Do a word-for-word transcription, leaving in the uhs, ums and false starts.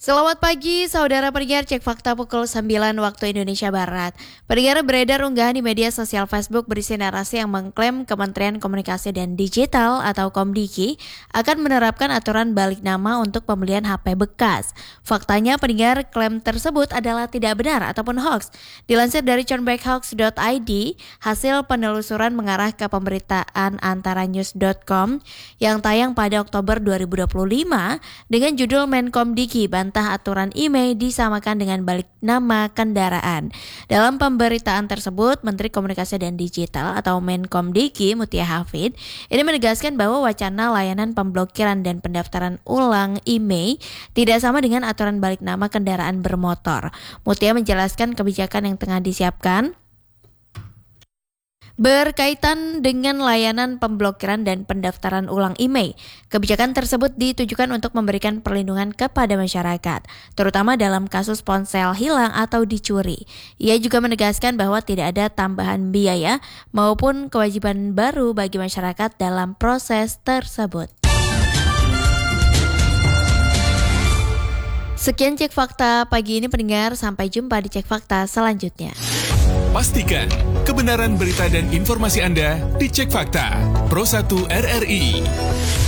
Selamat pagi, saudara pendengar Cek Fakta pukul sembilan waktu Indonesia Barat. Pendengar, beredar unggahan di media sosial Facebook berisi narasi yang mengklaim Kementerian Komunikasi dan Digital atau Komdiki akan menerapkan aturan balik nama untuk pembelian H P bekas. Faktanya, pendengar, klaim tersebut adalah tidak benar ataupun hoax. Dilansir dari conbekhoax dot i d, hasil penelusuran mengarah ke pemberitaan antaranews dot com yang tayang pada Oktober dua ribu dua puluh lima dengan judul Menkomdiki bantah aturan I M E I disamakan dengan balik nama kendaraan. Dalam pemberitaan tersebut, Menteri Komunikasi dan Digital atau Menkomdiki Mutia Hafid ini menegaskan bahwa wacana layanan pemblokiran dan pendaftaran ulang I M E I tidak sama dengan aturan balik nama kendaraan bermotor. Mutia menjelaskan kebijakan yang tengah disiapkan berkaitan dengan layanan pemblokiran dan pendaftaran ulang I M E I. Kebijakan tersebut ditujukan untuk memberikan perlindungan kepada masyarakat, terutama dalam kasus ponsel hilang atau dicuri. Ia juga menegaskan bahwa tidak ada tambahan biaya maupun kewajiban baru bagi masyarakat dalam proses tersebut. Sekian Cek Fakta pagi ini pendengar, sampai jumpa di Cek Fakta selanjutnya. Pastikan kebenaran berita dan informasi Anda di Cek Fakta Pro satu R R I.